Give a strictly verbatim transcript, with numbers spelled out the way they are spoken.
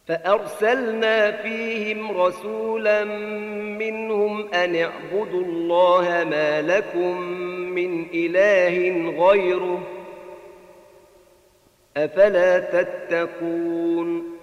فأرسلنا فيهم رسولا منهم أن اعبدوا الله ما لكم من إله غيره أفلا تتقون